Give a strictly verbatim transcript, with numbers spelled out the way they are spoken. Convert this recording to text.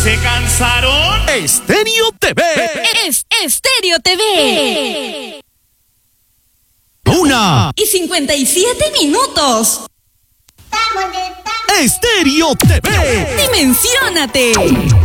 ¿Se cansaron? Estéreo T V. Es Estéreo T V. Una. Y cincuenta y siete minutos. Estéreo T V. Dimensiónate.